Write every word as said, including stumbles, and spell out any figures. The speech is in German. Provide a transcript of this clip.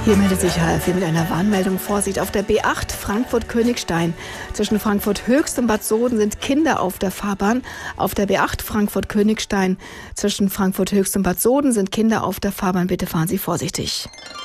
Hier meldet sich H F vier mit einer Warnmeldung. Vorsicht auf der B acht Frankfurt-Königstein. Zwischen Frankfurt-Höchst und Bad Soden sind Kinder auf der Fahrbahn. Auf der B acht Frankfurt-Königstein zwischen Frankfurt-Höchst und Bad Soden sind Kinder auf der Fahrbahn. Bitte fahren Sie vorsichtig.